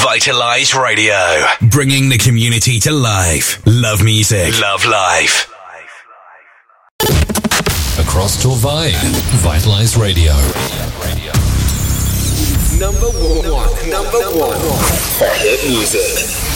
Vitalize Radio, bringing the community to life. Love music, love life. Across Torvay, Vitalize Radio. Number one for hit music.